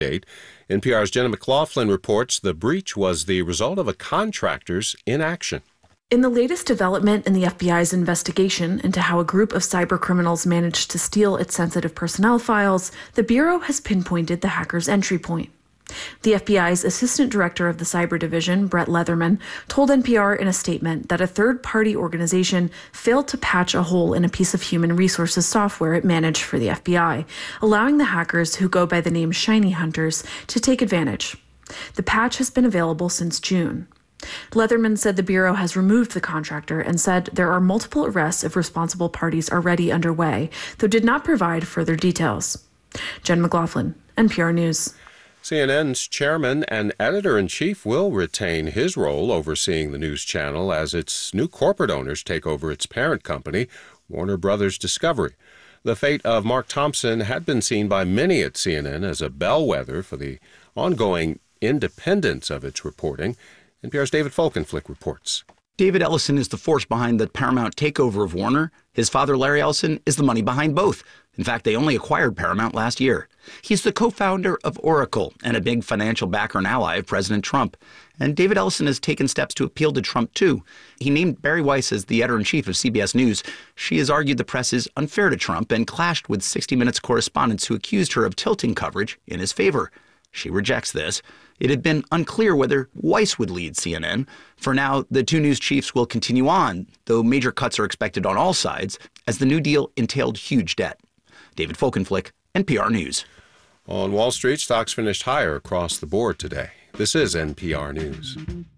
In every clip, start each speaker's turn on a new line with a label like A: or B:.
A: NPR's Jenna McLaughlin reports the breach was the result of a contractor's inaction.
B: In the latest development in the FBI's investigation into how a group of cybercriminals managed to steal its sensitive personnel files, the Bureau has pinpointed the hacker's entry point. The FBI's Assistant Director of the Cyber Division, Brett Leatherman, told NPR in a statement that a third-party organization failed to patch a hole in a piece of human resources software it managed for the FBI, allowing the hackers who go by the name Shiny Hunters to take advantage. The patch has been available since June. Leatherman said the Bureau has removed the contractor and said there are multiple arrests of responsible parties already underway, though did not provide further details. Jen McLaughlin, NPR News.
A: CNN's chairman and editor-in-chief will retain his role overseeing the news channel as its new corporate owners take over its parent company, Warner Brothers Discovery. The fate of Mark Thompson had been seen by many at CNN as a bellwether for the ongoing independence of its reporting. NPR's David Folkenflik reports.
C: David Ellison is the force behind the Paramount takeover of Warner. His father, Larry Ellison, is the money behind both. In fact, they only acquired Paramount last year. He's the co-founder of Oracle and a big financial backer and ally of President Trump. And David Ellison has taken steps to appeal to Trump, too. He named Bari Weiss as the editor-in-chief of CBS News. She has argued the press is unfair to Trump and clashed with 60 Minutes correspondents who accused her of tilting coverage in his favor. She rejects this. It had been unclear whether Weiss would lead CNN. For now, the two news chiefs will continue on, though major cuts are expected on all sides, as the new deal entailed huge debt. David Folkenflik, NPR News.
A: On Wall Street, stocks finished higher across the board today. This is NPR News.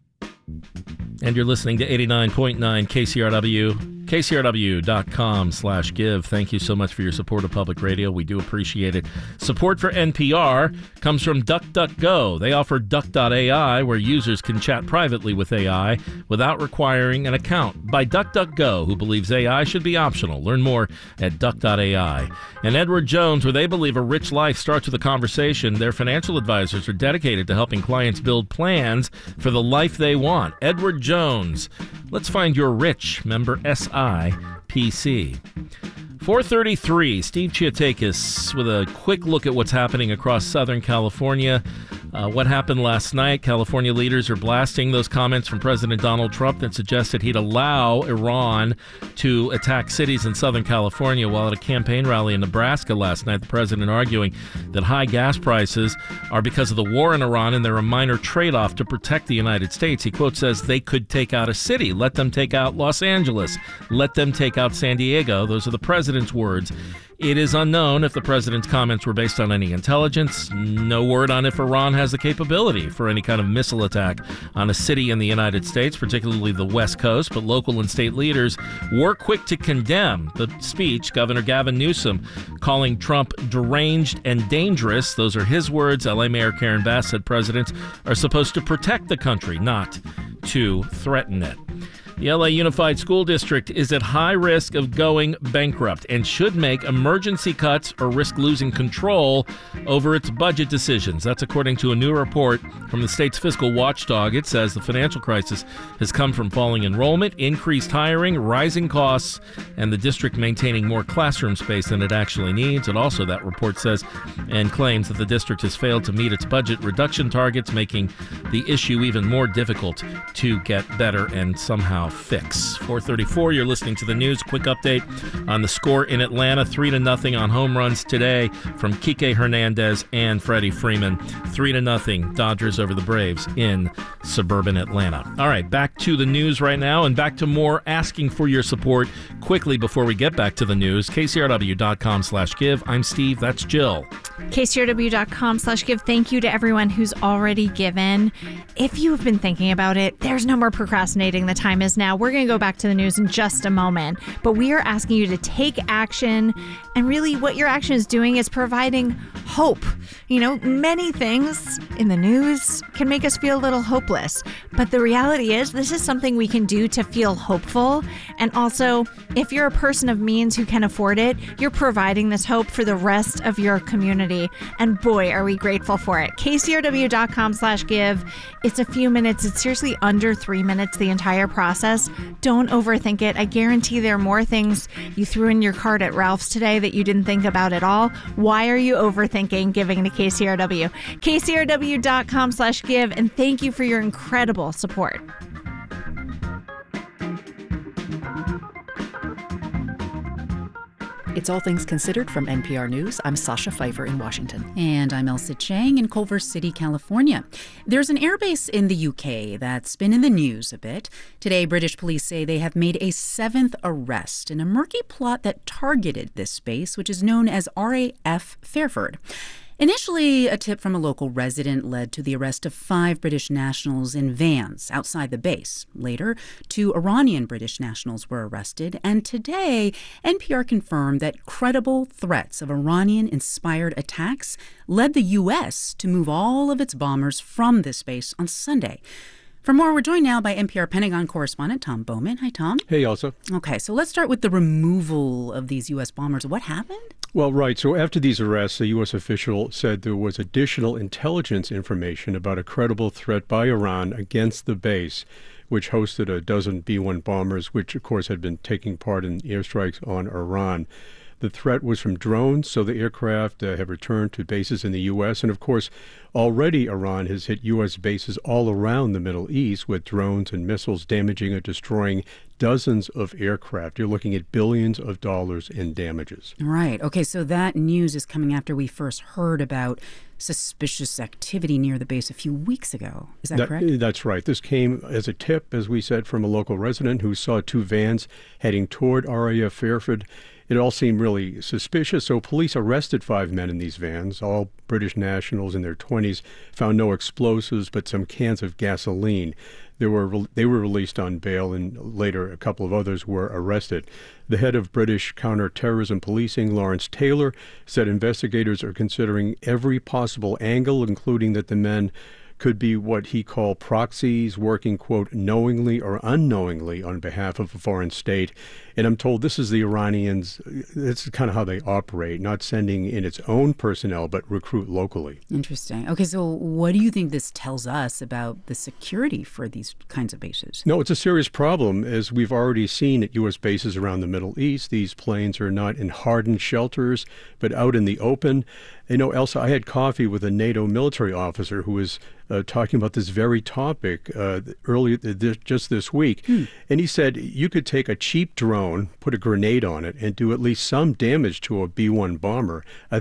D: And you're listening to 89.9 KCRW, kcrw.com/give. Thank you so much for your support of public radio. We do appreciate it. Support for NPR comes from DuckDuckGo. They offer Duck.ai, where users can chat privately with AI without requiring an account. By DuckDuckGo, who believes AI should be optional. Learn more at Duck.ai. And Edward Jones, where they believe a rich life starts with a conversation. Their financial advisors are dedicated to helping clients build plans for the life they want. Edward Jones. Let's find your rich. Member SIPC. 4:33, Steve Chiatakis with a quick look at what's happening across Southern California. What happened last night? California leaders are blasting those comments from President Donald Trump that suggested he'd allow Iran to attack cities in Southern California, while at a campaign rally in Nebraska last night, the president arguing that high gas prices are because of the war in Iran and they're a minor trade-off to protect the United States. He, quote, says they could take out a city. Let them take out Los Angeles. Let them take out San Diego. Those are the president's words. It is unknown if the president's comments were based on any intelligence. No word on if Iran has the capability for any kind of missile attack on a city in the United States, particularly the West Coast. But local and state leaders were quick to condemn the speech. Governor Gavin Newsom calling Trump deranged and dangerous. Those are his words. LA Mayor Karen Bass said presidents are supposed to protect the country, not to threaten it. The LA Unified School District is at high risk of going bankrupt and should make emergency cuts or risk losing control over its budget decisions. That's according to a new report from the state's fiscal watchdog. It says the financial crisis has come from falling enrollment, increased hiring, rising costs, and the district maintaining more classroom space than it actually needs. And also, that report says and claims that the district has failed to meet its budget reduction targets, making the issue even more difficult to get better and somehow fix. 4:34, you're listening to the news. Quick update on the score in Atlanta. 3-0 on home runs today from Kike Hernandez and Freddie Freeman. 3-0 Dodgers over the Braves in suburban Atlanta. All right, back to the news right now and back to more asking for your support quickly before we get back to the news. KCRW.com/give. I'm Steve. That's Jill.
E: KCRW.com/give. Thank you to everyone who's already given. If you've been thinking about it, there's no more procrastinating. The time is now. We're going to go back to the news in just a moment, but we are asking you to take action, and really what your action is doing is providing hope. You know, many things in the news can make us feel a little hopeless, but the reality is this is something we can do to feel hopeful. And also, if you're a person of means who can afford it, you're providing this hope for the rest of your community. And boy, are we grateful for it. KCRW.com/give. It's a few minutes. It's seriously under 3 minutes, the entire process. process. Don't overthink it. I guarantee there are more things you threw in your cart at Ralph's today that you didn't think about at all. Why are you overthinking giving to KCRW? KCRW.com/give, and thank you for your incredible support.
F: It's All Things Considered from NPR News. I'm Sasha Pfeiffer in Washington.
G: And I'm Elsa Chang in Culver City, California. There's an airbase in the UK that's been in the news a bit. Today, British police say they have made a 7th arrest in a murky plot that targeted this base, which is known as RAF Fairford. Initially, a tip from a local resident led to the arrest of 5 British nationals in vans outside the base. Later, 2 Iranian British nationals were arrested. And today, NPR confirmed that credible threats of Iranian-inspired attacks led the U.S. to move all of its bombers from this base on Sunday. For more, we're joined now by NPR Pentagon correspondent Tom Bowman. Hi, Tom.
H: Hey, Elsa.
G: Okay, so let's start with the removal of these U.S. bombers. What happened?
H: Well, right. So after these arrests, a U.S. official said there was additional intelligence information about a credible threat by Iran against the base, which hosted a dozen B-1 bombers, which, of course, had been taking part in airstrikes on Iran. The threat was from drones, so the aircraft have returned to bases in the U.S. And, of course, already Iran has hit U.S. bases all around the Middle East with drones and missiles damaging or destroying dozens of aircraft. You're looking at billions of dollars in damages.
G: Right. Okay, so that news is coming after we first heard about suspicious activity near the base a few weeks ago. Is that correct?
H: That's right. This came as a tip, as we said, from a local resident who saw 2 vans heading toward RAF Fairford. It all seemed really suspicious, so police arrested 5 men in these vans, all British nationals in their 20s, found no explosives but some cans of gasoline. They were released on bail, and later a couple of others were arrested. The head of British counterterrorism policing, Lawrence Taylor, said investigators are considering every possible angle, including that the men could be what he called proxies, working, quote, knowingly or unknowingly on behalf of a foreign state. And I'm told this is the Iranians, it's kind of how they operate, not sending in its own personnel, but recruit locally.
G: Interesting. Okay, so what do you think this tells us about the security for these kinds of bases?
H: No, it's a serious problem. As we've already seen at U.S. bases around the Middle East, these planes are not in hardened shelters, but out in the open. You know, Elsa, I had coffee with a NATO military officer who was talking about this very topic earlier just this week. And he said you could take a cheap drone, put a grenade on it, and do at least some damage to a B-1 bomber, a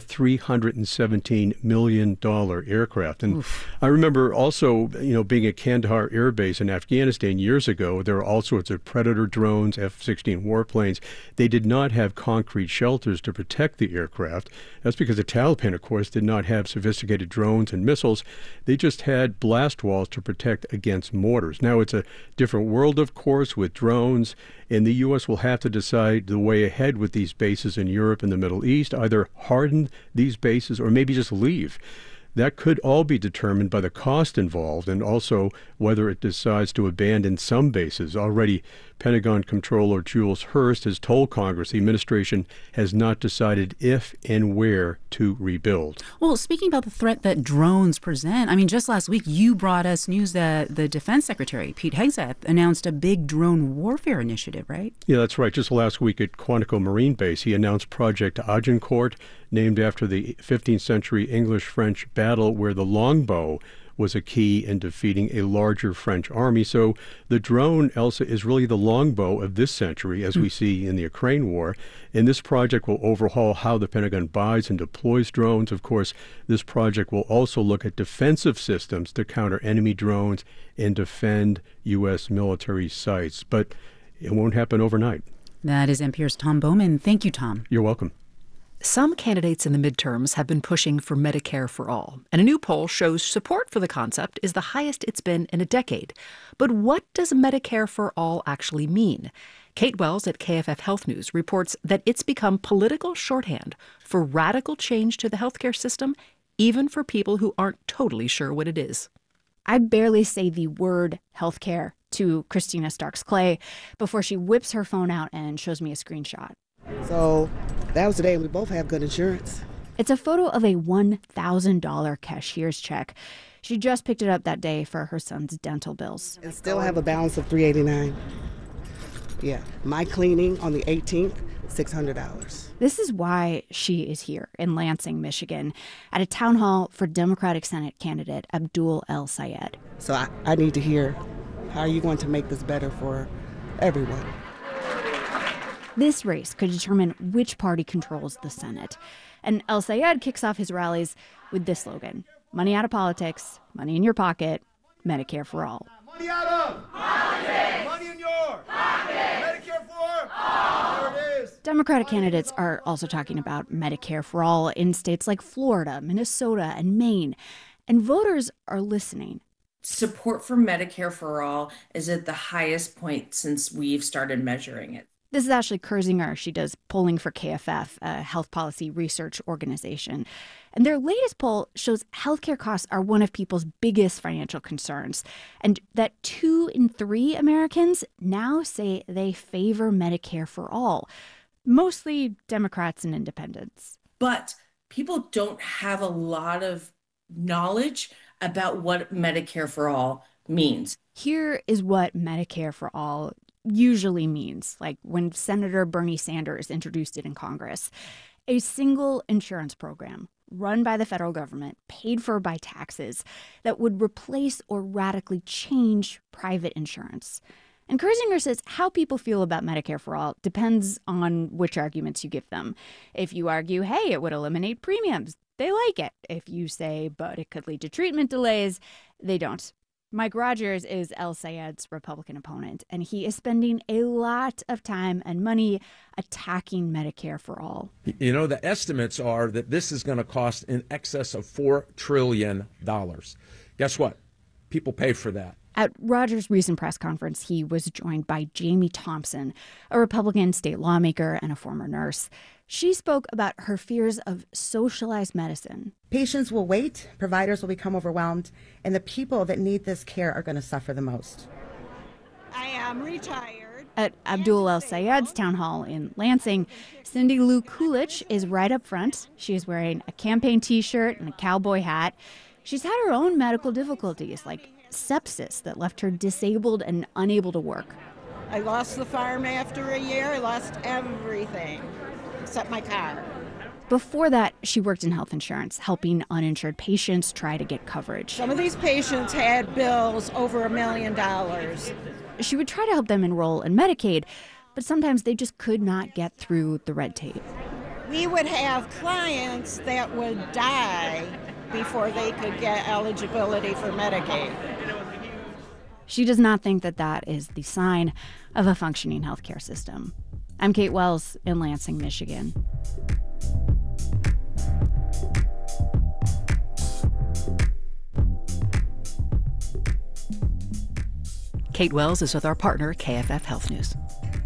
H: $317 million aircraft. And oof. I remember also, being at Kandahar Air Base in Afghanistan years ago, there were all sorts of Predator drones, F-16 warplanes. They did not have concrete shelters to protect the aircraft. That's because the Taliban, of course, did not have sophisticated drones and missiles. They just had blast walls to protect against mortars. Now, it's a different world, of course, with drones, and the U.S. will have to decide the way ahead with these bases in Europe and the Middle East, either harden these bases or maybe just leave. That could all be determined by the cost involved and also whether it decides to abandon some bases. Already, Pentagon Comptroller Jules Hurst has told Congress the administration has not decided if and where to rebuild.
G: Well, speaking about the threat that drones present, just last week you brought us news that the Defense Secretary, Pete Hegseth, announced a big drone warfare initiative, right?
H: Yeah, that's right. Just last week at Quantico Marine Base, he announced Project Agincourt, named after the 15th century English-French battle where the longbow was a key in defeating a larger French army. So the drone, Elsa, is really the longbow of this century, as we see in the Ukraine war. And this project will overhaul how the Pentagon buys and deploys drones. Of course, this project will also look at defensive systems to counter enemy drones and defend U.S. military sites. But it won't happen overnight.
G: That is NPR's Tom Bowman. Thank you, Tom.
H: You're welcome.
F: Some candidates in the midterms have been pushing for Medicare for all, and a new poll shows support for the concept is the highest it's been in a decade. But what does Medicare for all actually mean? Kate Wells at KFF Health News reports that it's become political shorthand for radical change to the healthcare system, even for people who aren't totally sure what it is.
I: I barely say the word healthcare to Christina Starks-Clay before she whips her phone out and shows me a screenshot.
J: So that was the day we both have good insurance.
I: It's a photo of a $1,000 cashier's check. She just picked it up that day for her son's dental bills.
J: And still have a balance of $389. Yeah, my cleaning on the 18th, $600.
I: This is why she is here in Lansing, Michigan, at a town hall for Democratic Senate candidate Abdul El-Sayed.
J: So I need to hear, how are you going to make this better for everyone?
I: This race could determine which party controls the Senate. And El-Sayed kicks off his rallies with this slogan: money out of politics, money in your pocket, Medicare for all.
K: Money out of politics. Money in your pocket. Medicare for all. There it is.
I: Democratic candidates are also talking about Medicare for all in states like Florida, Minnesota, and Maine. And voters are listening.
L: Support for Medicare for all is at the highest point since we've started measuring it.
I: This is Ashley Kersinger. She does polling for KFF, a health policy research organization. And their latest poll shows healthcare costs are one of people's biggest financial concerns, and that 2 in 3 Americans now say they favor Medicare for all, mostly Democrats and independents.
L: But people don't have a lot of knowledge about what Medicare for all means.
I: Here is what Medicare for all usually means, like when Senator Bernie Sanders introduced it in Congress. A single insurance program run by the federal government, paid for by taxes, that would replace or radically change private insurance. And Kersinger says how people feel about Medicare for all depends on which arguments you give them. If you argue, hey, it would eliminate premiums, they like it. If you say, but it could lead to treatment delays, they don't. Mike Rogers is El-Sayed's Republican opponent, and he is spending a lot of time and money attacking Medicare for all.
M: You know, the estimates are that this is going to cost in excess of $4 trillion. Guess what? People pay for that.
I: At Rogers' recent press conference, he was joined by Jamie Thompson, a Republican state lawmaker and a former nurse. She spoke about her fears of socialized medicine.
N: Patients will wait, providers will become overwhelmed, and the people that need this care are going to suffer the most.
O: I am retired.
I: At Abdul El-Sayed's town hall in Lansing, Cindy Lou Coolidge is right up front. She is wearing a campaign T-shirt and a cowboy hat. She's had her own medical difficulties, like sepsis that left her disabled and unable to work.
O: I lost the farm after a year. I lost everything except my car.
I: Before that, she worked in health insurance, helping uninsured patients try to get coverage.
O: Some of these patients had bills over $1 million.
I: She would try to help them enroll in Medicaid, but sometimes they just could not get through the red tape.
O: We would have clients that would die before they could get eligibility for Medicaid.
I: She does not think that that is the sign of a functioning healthcare system. I'm Kate Wells in Lansing, Michigan.
F: Kate Wells is with our partner, KFF Health News.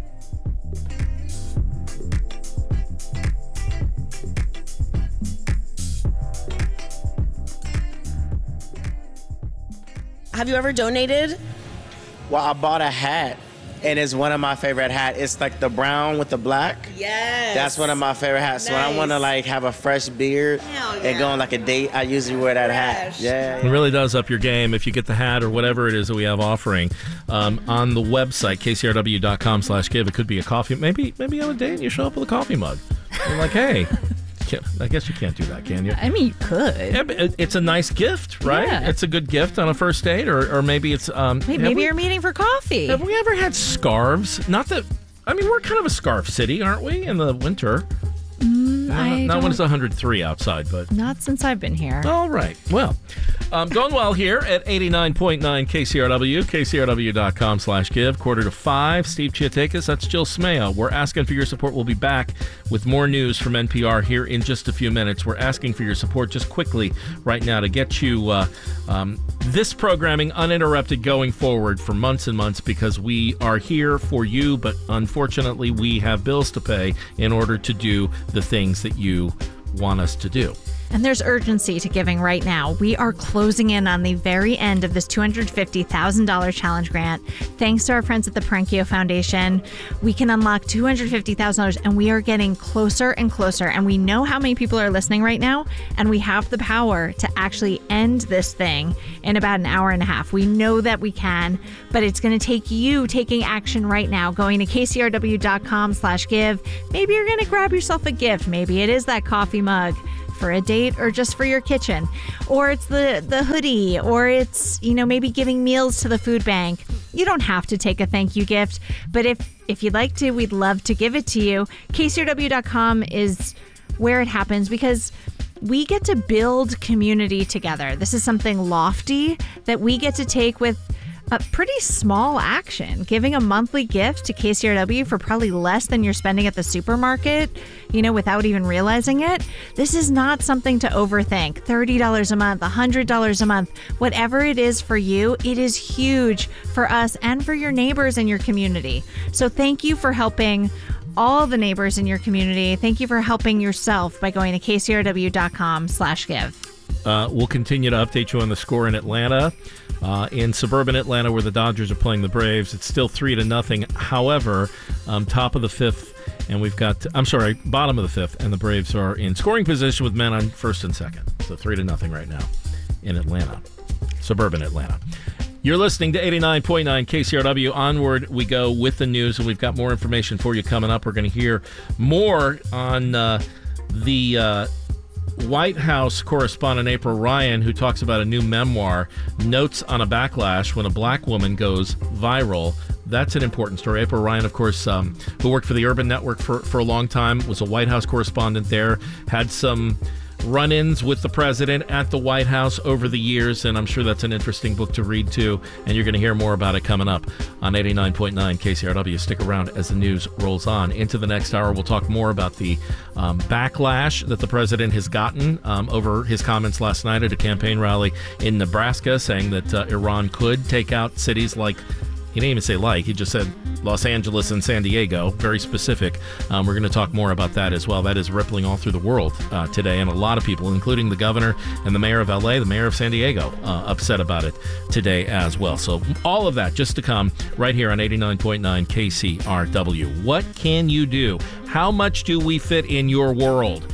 P: Have you ever donated?
Q: Well, I bought a hat, and it's one of my favorite hats. It's like the brown with the black.
P: Yes.
Q: That's one of my favorite hats. Nice. So when I want to like have a fresh beard and go on like a date, I usually wear that hat. Yeah.
D: It really does up your game if you get the hat or whatever it is that we have offering on the website, kcrw.com/give. It could be a coffee. Maybe on a date and you show up with a coffee mug. You're like, hey. I guess you can't do that, can you?
E: I mean, you could.
D: Yeah, but it's a nice gift, right?
E: Yeah.
D: It's a good gift on a first date, or maybe it's...
E: maybe you're meeting for coffee.
D: Have we ever had scarves? Not that... I mean, we're kind of a scarf city, aren't we, in the winter? Not when it's 103 outside, but...
E: Not since I've been here.
D: All right. Well, going well here at 89.9 KCRW, kcrw.com/give, 4:45. Steve Chiatakis, that's Jill Smeo. We're asking for your support. We'll be back with more news from NPR here in just a few minutes. We're asking for your support just quickly right now to get you this programming uninterrupted going forward for months and months, because we are here for you, but unfortunately we have bills to pay in order to do the things that you want us to do.
E: And there's urgency to giving right now. We are closing in on the very end of this $250,000 challenge grant. Thanks to our friends at the Parenkio Foundation, we can unlock $250,000, and we are getting closer and closer. And we know how many people are listening right now, and we have the power to actually end this thing in about an hour and a half. We know that we can, but it's going to take you taking action right now, going to kcrw.com/give. Maybe you're going to grab yourself a gift. Maybe it is that coffee mug for a date or just for your kitchen, or it's the hoodie, or it's, maybe giving meals to the food bank. You don't have to take a thank you gift, but if you'd like to, we'd love to give it to you. kcrw.com is where it happens, because we get to build community together. This is something lofty that we get to take with a pretty small action. Giving a monthly gift to KCRW for probably less than you're spending at the supermarket, without even realizing it. This is not something to overthink. $30 a month, $100 a month, whatever it is for you, it is huge for us and for your neighbors in your community. So thank you for helping all the neighbors in your community. Thank you for helping yourself by going to kcrw.com/give.
D: We'll continue to update you on the score in Atlanta. In suburban Atlanta, where the Dodgers are playing the Braves, it's still 3-0. However, top of the fifth, and bottom of the fifth, and the Braves are in scoring position with men on first and second. So 3-0 right now in Atlanta, suburban Atlanta. You're listening to 89.9 KCRW. Onward we go with the news, and we've got more information for you coming up. We're going to hear more on the White House correspondent April Ryan, who talks about a new memoir, Notes on a Backlash When a Black Woman Goes Viral. That's an important story. April Ryan, of course, who worked for the Urban Network for a long time, was a White House correspondent there, had some run-ins with the president at the White House over the years, and I'm sure that's an interesting book to read too, and you're going to hear more about it coming up on 89.9 KCRW. Stick around as the news rolls on. Into the next hour, we'll talk more about the backlash that the president has gotten over his comments last night at a campaign rally in Nebraska, saying that Iran could take out cities like, he didn't even say he just said Los Angeles and San Diego, very specific. We're going to talk more about that as well. That is rippling all through the world today, and a lot of people, including the governor and the mayor of LA, the mayor of San Diego, upset about it today as well. So all of that just to come right here on 89.9 KCRW. What can you do? How much do we fit in your world?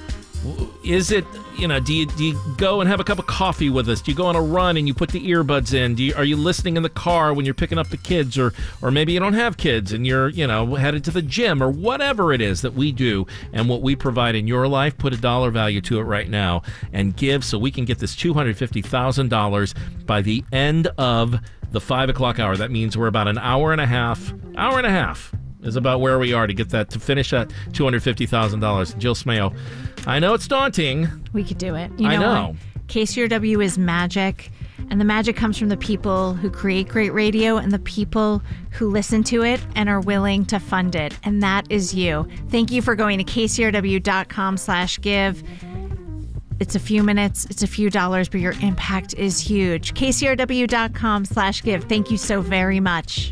D: Is it, do you go and have a cup of coffee with us? Do you go on a run and you put the earbuds in? Are you listening in the car when you're picking up the kids? Or maybe you don't have kids and you're, headed to the gym, or whatever it is that we do and what we provide in your life. Put a dollar value to it right now and give, so we can get this $250,000 by the end of the 5 o'clock hour. That means we're about an hour and a half is about where we are to get that, to finish that $250,000. Jill Smayo, I know it's daunting.
E: We could do it.
D: I know.
E: KCRW is magic, and the magic comes from the people who create great radio and the people who listen to it and are willing to fund it, and that is you. Thank you for going to kcrw.com/give. It's a few minutes, it's a few dollars, but your impact is huge. kcrw.com/give. Thank you so very much.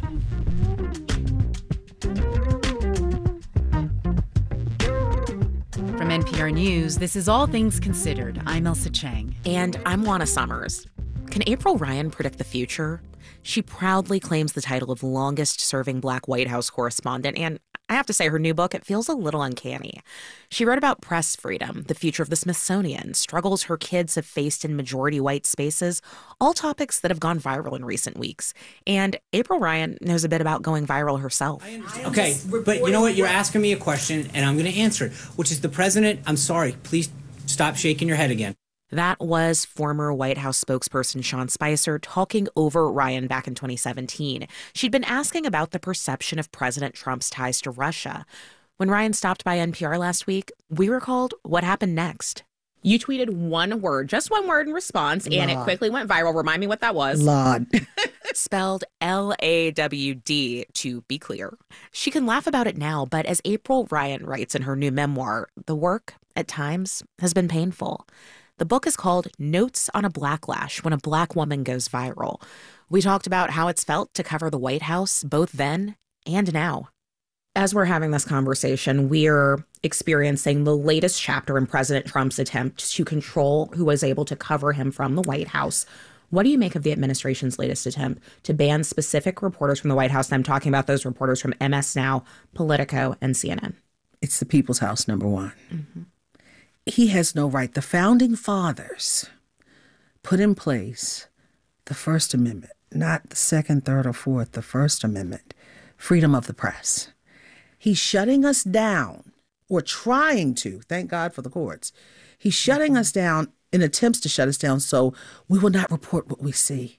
G: From NPR News, this is All Things Considered. I'm Elsa Chang.
R: And I'm Juana Summers. Can April Ryan predict the future? She proudly claims the title of longest-serving Black White House correspondent, and I have to say, her new book, it feels a little uncanny. She wrote about press freedom, the future of the Smithsonian, struggles her kids have faced in majority-white spaces, all topics that have gone viral in recent weeks. And April Ryan knows a bit about going viral herself.
S: Okay, but you know what? You're asking me a question, and I'm going to answer it, which is the president. I'm sorry. Please stop shaking your head again.
R: That was former White House spokesperson Sean Spicer talking over Ryan back in 2017. She'd been asking about the perception of President Trump's ties to Russia. When Ryan stopped by NPR last week, we recalled what happened next. You tweeted one word, just one word in response, and it quickly went viral. Remind me what that was.
J: Lawd.
R: Spelled L-A-W-D, to be clear. She can laugh about it now, but as April Ryan writes in her new memoir, the work, at times, has been painful. The book is called Notes on a Backlash When a Black Woman Goes Viral. We talked about how it's felt to cover the White House, both then and now. As we're having this conversation, we're experiencing the latest chapter in President Trump's attempt to control who was able to cover him from the White House. What do you make of the administration's latest attempt to ban specific reporters from the White House? And I'm talking about those reporters from MS Now, Politico, and CNN.
T: It's the people's house, number one. Mm-hmm. He has no right. The founding fathers put in place the First Amendment, not the Second, Third, or Fourth, the First Amendment, freedom of the press. He's shutting us down, or trying to, thank God for the courts. He's shutting us down in attempts to shut us down so we will not report what we see.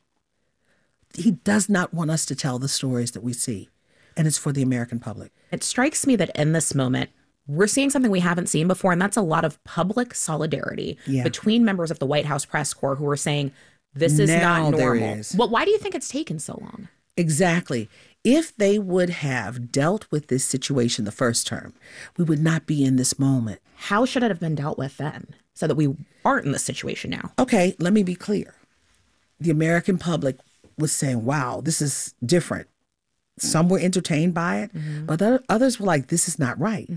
T: He does not want us to tell the stories that we see, and it's for the American public.
R: It strikes me that in this moment, we're seeing something we haven't seen before, and that's a lot of public solidarity between members of the White House press corps who are saying, this is not normal. But why do you think it's taken so long?
T: Exactly. If they would have dealt with this situation the first term, we would not be in this moment.
R: How should it have been dealt with then so that we aren't in this situation now?
T: Okay, let me be clear. The American public was saying, wow, this is different. Some were entertained by it, but others were like, this is not right.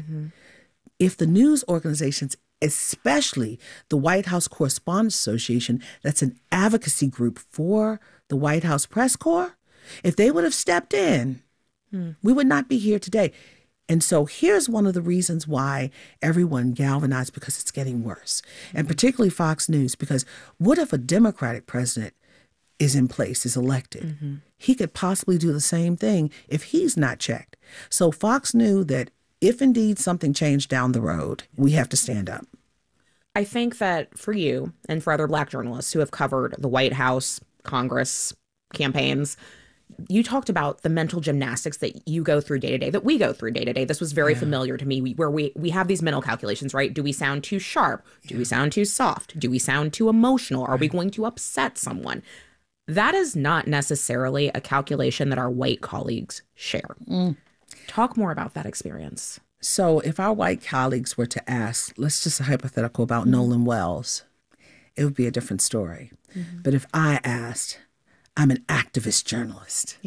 T: If the news organizations, especially the White House Correspondents Association, that's an advocacy group for the White House press corps, if they would have stepped in, we would not be here today. And so here's one of the reasons why everyone galvanized, because it's getting worse. And particularly Fox News, because what if a Democratic president is in place, is elected? He could possibly do the same thing if he's not checked. So Fox knew that if indeed something changed down the road, we have to stand up.
R: I think that for you and for other Black journalists who have covered the White House, Congress, campaigns, you talked about the mental gymnastics that you go through day to day, that we go through day to day. This was very familiar to me, where we have these mental calculations, right? Do we sound too sharp? Do we sound too soft? Do we sound too emotional? Are we going to upset someone? That is not necessarily a calculation that our white colleagues share. Talk more about that experience.
T: So if our white colleagues were to ask, let's just a hypothetical about Nolan Wells, it would be a different story. But if I asked, I'm an activist journalist.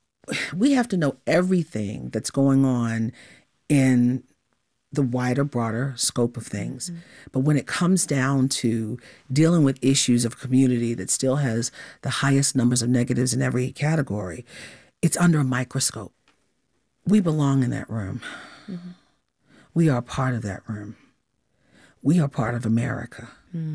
T: We have to know everything that's going on in the wider, broader scope of things. But when it comes down to dealing with issues of a community that still has the highest numbers of negatives in every category, it's under a microscope. We belong in that room. We are part of that room. We are part of America.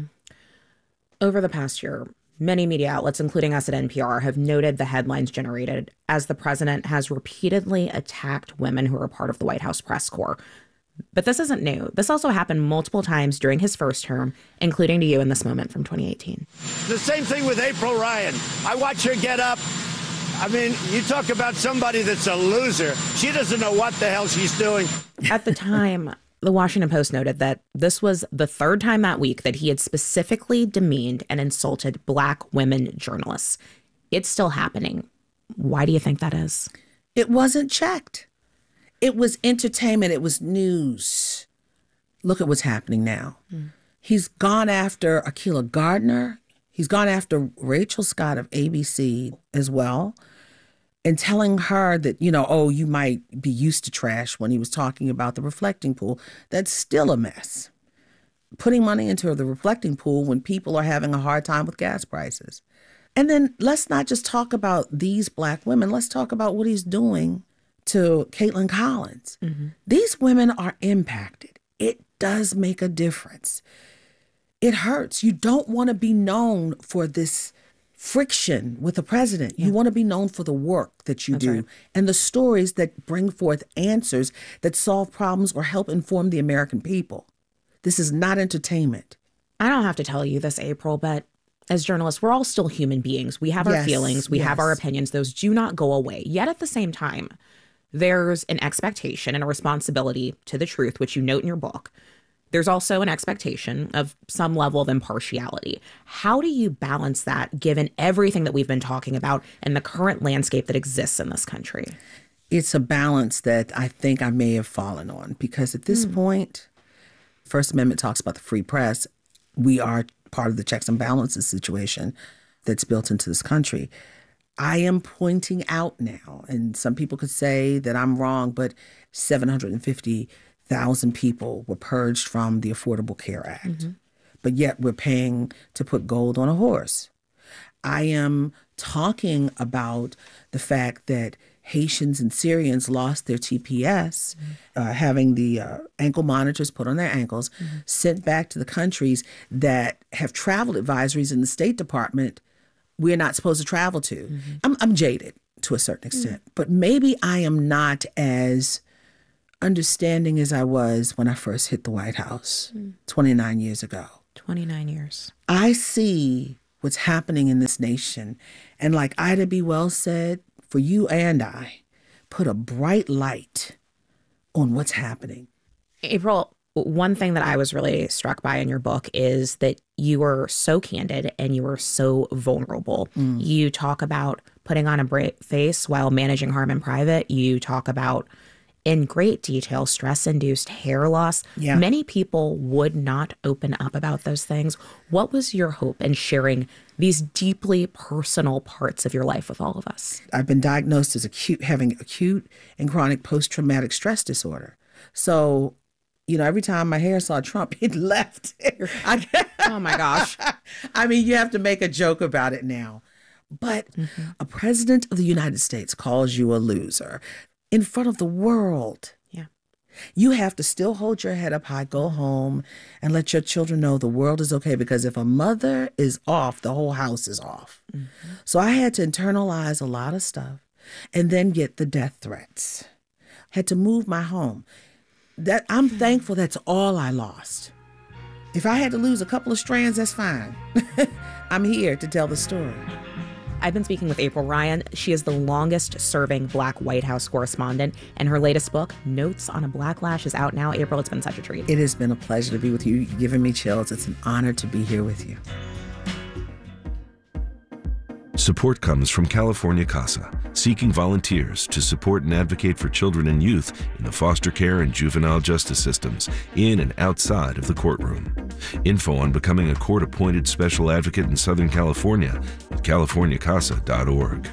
R: Over the past year, many media outlets, including us at NPR, have noted the headlines generated as the president has repeatedly attacked women who are part of the White House press corps. But this isn't new. This also happened multiple times during his first term, including to you in this moment from 2018.
K: The same thing with April Ryan. I watch her get up. I mean, you talk about somebody that's a loser. She doesn't know what the hell she's doing.
R: At the time, the Washington Post noted that this was the third time that week that he had specifically demeaned and insulted Black women journalists. It's still happening. Why do you think that is?
T: It wasn't checked. It was entertainment. It was news. Look at what's happening now. He's gone after Akilah Gardner. He's gone after Rachel Scott of ABC as well, and telling her that, you might be used to trash when he was talking about the reflecting pool. That's still a mess. Putting money into the reflecting pool when people are having a hard time with gas prices. And then let's not just talk about these Black women. Let's talk about what he's doing to Caitlin Collins. These women are impacted. It does make a difference. It hurts. You don't want to be known for this friction with the president. You want to be known for the work that you do and the stories that bring forth answers that solve problems or help inform the American people. This is not entertainment.
R: I don't have to tell you this, April, but as journalists, we're all still human beings. We have our feelings. We have our opinions. Those do not go away. Yet at the same time, there's an expectation and a responsibility to the truth, which you note in your book. There's also an expectation of some level of impartiality. How do you balance that given everything that we've been talking about and the current landscape that exists in this country?
T: It's a balance that I think I may have fallen on, because at this point, First Amendment talks about the free press. We are part of the checks and balances situation that's built into this country. I am pointing out now, and some people could say that I'm wrong, but 750,000 people were purged from the Affordable Care Act. Mm-hmm. But yet we're paying to put gold on a horse. I am talking about the fact that Haitians and Syrians lost their TPS, having the ankle monitors put on their ankles, sent back to the countries that have travel advisories in the State Department we're not supposed to travel to. I'm jaded to a certain extent, but maybe I am not as understanding as I was when I first hit the White House 29 years ago.
R: 29 years.
T: I see what's happening in this nation. And like Ida B. Wells said, for you and I, put a bright light on what's happening.
R: April, one thing that I was really struck by in your book is that you were so candid and you were so vulnerable. You talk about putting on a brave face while managing harm in private. You talk about, in great detail, stress-induced hair loss.
T: Yeah.
R: Many people would not open up about those things. What was your hope in sharing these deeply personal parts of your life with all of us?
T: I've been diagnosed as having acute and chronic post-traumatic stress disorder. So, you know, every time my hair saw Trump, it left.
R: Oh, my gosh.
T: I mean, you have to make a joke about it now. But a president of the United States calls you a loser in front of the world.
R: Yeah.
T: You have to still hold your head up high, go home, and let your children know the world is okay, because if a mother is off, the whole house is off. So I had to internalize a lot of stuff and then get the death threats. Had to move my home. That I'm thankful that's all I lost. If I had to lose a couple of strands, that's fine. I'm here to tell the story.
R: I've been speaking with April Ryan. She is the longest serving Black White House correspondent, and her latest book, Notes on a Blacklash, is out now. April, it's been such a treat.
T: It has been a pleasure to be with you. You've given me chills. It's an honor to be here with you.
U: Support comes from California CASA, seeking volunteers to support and advocate for children and youth in the foster care and juvenile justice systems, in and outside of the courtroom. Info on becoming a court-appointed special advocate in Southern California at californiacasa.org.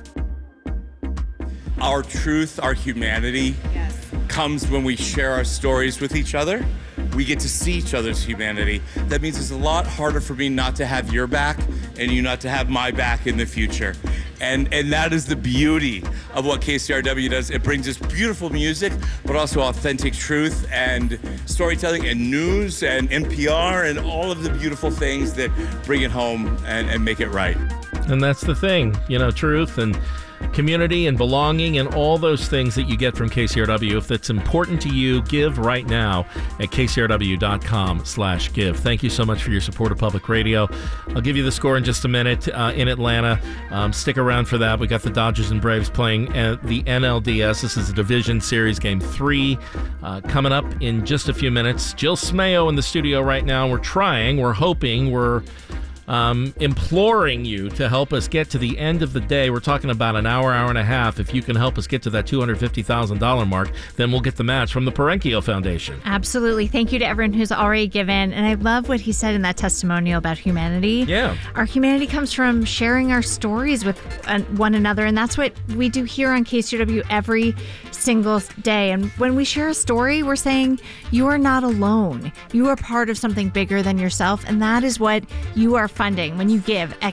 V: Our truth, our humanity, comes when we share our stories with each other. We get to see each other's humanity. That means it's a lot harder for me not to have your back and you not to have my back in the future. And that is the beauty of what KCRW does. It brings us beautiful music, but also authentic truth and storytelling and news and NPR and all of the beautiful things that bring it home and make it right.
D: And that's the thing, you know, truth and community and belonging and all those things that you get from KCRW. If that's important to you, give right now at kcrw.com/give. Thank you so much for your support of public radio. I'll give you the score in just a minute in Atlanta. Stick around for that. We got the Dodgers and Braves playing at the NLDS. This is a Division Series Game 3 coming up in just a few minutes. Jill Smayo in the studio right now. We're hoping, we're imploring you to help us get to the end of the day. We're talking about an hour and a half. If you can help us get to that $250,000 mark, then we'll get the match from the Parenkio Foundation.
E: Absolutely. Thank you to everyone who's already given. And I love what he said in that testimonial about humanity.
D: Yeah.
E: Our humanity comes from sharing our stories with one another. And that's what we do here on KCRW every single day. And when we share a story, we're saying you are not alone. You are part of something bigger than yourself. And that is what you are funding when you give at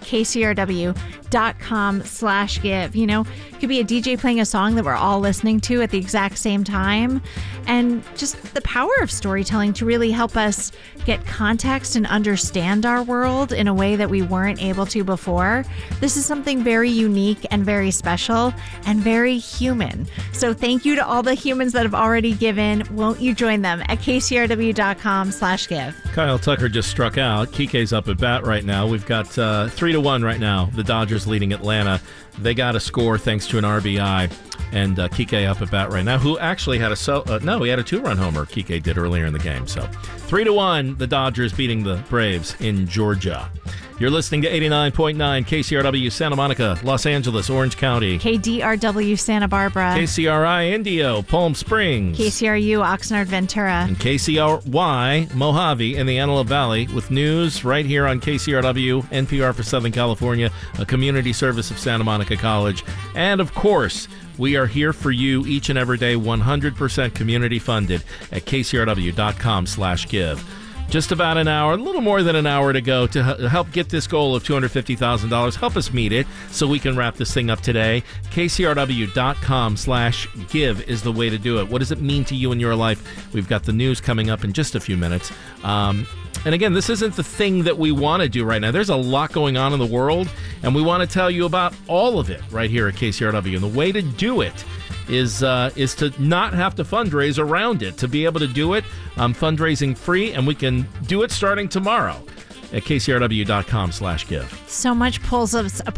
E: kcrw.com/give. You know, it could be a DJ playing a song that we're all listening to at the exact same time. And just the power of storytelling to really help us get context and understand our world in a way that we weren't able to before. This is something very unique and very special and very human. So thank you to all the humans that have already given. Won't you join them at kcrw.com/give?
D: Kyle Tucker just struck out. Kike's up at bat right now. We've got 3-1 right now. The Dodgers leading Atlanta. They got a score thanks to an RBI. And Kike up at bat right now, who actually had he had a 2-run homer Kike did earlier in the game. So 3-1, the Dodgers beating the Braves in Georgia. You're listening to 89.9 KCRW Santa Monica, Los Angeles, Orange County.
E: KDRW Santa Barbara.
D: KCRI Indio, Palm Springs.
E: KCRU Oxnard Ventura.
D: And KCRY Mojave in the Antelope Valley, with news right here on KCRW, NPR for Southern California, a community service of Santa Monica College. And of course, we are here for you each and every day, 100% community funded at kcrw.com/give. Just about an hour, a little more than an hour to go to help get this goal of $250,000. Help us meet it so we can wrap this thing up today. KCRW.com/give is the way to do it. What does it mean to you in your life? We've got the news coming up in just a few minutes. And again, this isn't the thing that we want to do right now. There's a lot going on in the world, and we want to tell you about all of it right here at KCRW. And the way to do it is to not have to fundraise around it. To be able to do it, fundraising free, and we can do it starting tomorrow at kcrw.com/give.
E: So much pulls us apart.